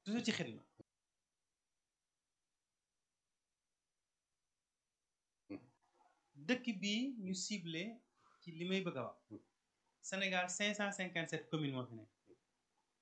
toujours ci xidma dëkk bii ñu ciblé ci li may bëgg a wax Sénégal 557 communes moo fi nekk